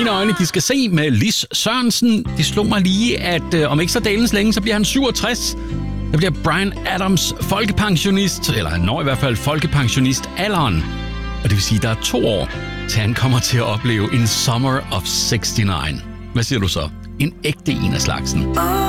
Mine øjne, de skal se med Lis Sørensen. Det slog mig lige, at om ikke så dalens længe, så bliver han 67. Der bliver Bryan Adams folkepensionist, eller han når i hvert fald folkepensionist-alderen. Og det vil sige, at der er 2 år, til han kommer til at opleve en Summer of 69. Hvad siger du så? En ægte en af slagsen.